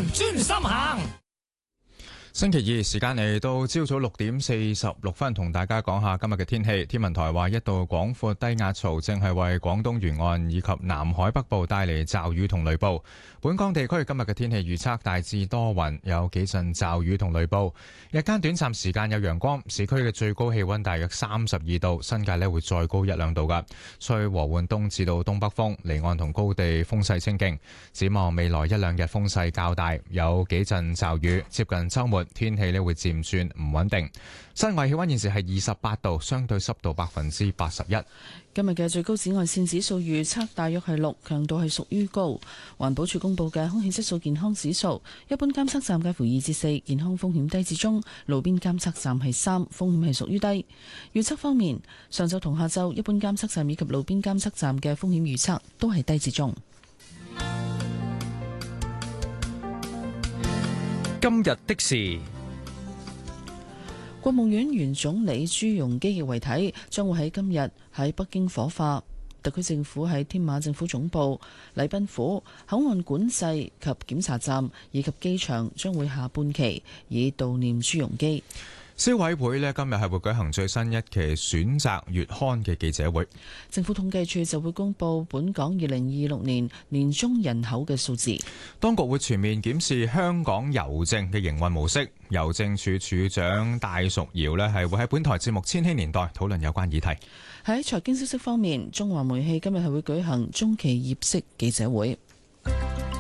專心行。 星期二時間嚟到朝早6:46，同大家講下今日嘅天氣。天文台話，一道廣闊低壓槽正係為廣東沿岸以及南海北部帶嚟驟雨同雷暴。本港地區今日嘅天氣預測大致多雲，有幾陣驟雨同雷暴。日間短暫時間有陽光，市區嘅最高氣溫大約32度，新界會再高1-2度㗎。吹和緩東至到東北風，離岸同高地風勢清勁。展望未來1-2日風勢較大，有幾陣驟雨，接近週末。天氣會漸轉唔穩定，室外氣溫現時係28度，相對濕度81%。 今日嘅最高紫外線指數預測大約係6，強度係屬於高。環保署公布嘅空氣質素健康指數，一般監測站介乎2至4，健康風險低至中；路邊監測站係3，風險係屬於低。預測方面，上晝同下晝一般監測站以及路邊監測站嘅風險預測都係低至中。 今日的事， 國務院原總理朱鎔基嘅遺體將會喺今日喺北京火化。特區政府喺添馬政府總部、禮賓府、口岸管制及檢查站以及機場將會下半旗，以悼念朱鎔基。 消委會今日係會舉行最新一期選擇月刊嘅記者會。 政府統計處就會公布本港2026年年中人口嘅數字。 當局會全面檢視香港郵政嘅營運模式。郵政處處長戴淑瑤係會喺本台節目《千禧年代》討論有關議題。 喺財經消息方面，中華煤氣今日係會舉行中期業績記者會。